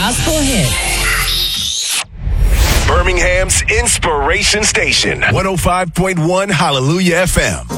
gospel hits. Birmingham's Inspiration Station, 105.1 Hallelujah FM.